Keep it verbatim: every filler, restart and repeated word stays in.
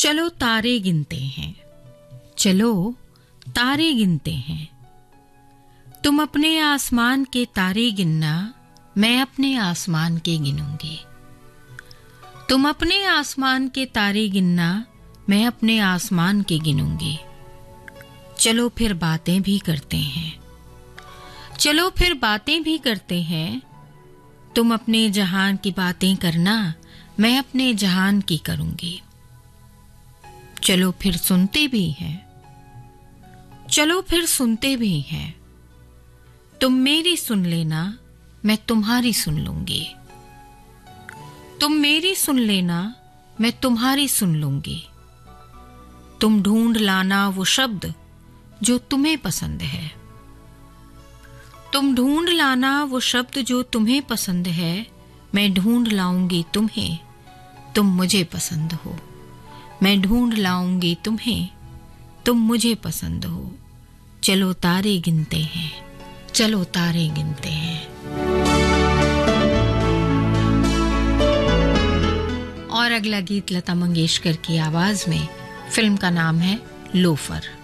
चलो तारे गिनते हैं, चलो तारे गिनते हैं। तुम अपने आसमान के तारे गिनना, मैं अपने आसमान के गिनूंगी। तुम अपने आसमान के तारे गिनना, मैं अपने आसमान के गिनूंगी। चलो फिर बातें भी करते हैं, चलो फिर बातें भी करते हैं। तुम अपने जहान की बातें करना, मैं अपने जहान की करूंगी। चलो फिर सुनते भी हैं, चलो फिर सुनते भी हैं। तुम मेरी सुन लेना, मैं तुम्हारी सुन लूंगी। तुम मेरी सुन लेना, मैं तुम्हारी सुन लूंगी। तुम ढूंढ लाना वो शब्द जो तुम्हें पसंद है। तुम ढूंढ लाना वो शब्द जो तुम्हें पसंद है। मैं ढूंढ लाऊंगी तुम्हें, तुम मुझे पसंद हो। मैं ढूंढ लाऊंगी तुम्हें, तुम मुझे पसंद हो। चलो तारे गिनते हैं, चलो तारे गिनते हैं। और अगला गीत लता मंगेशकर की आवाज में, फिल्म का नाम है लोफर।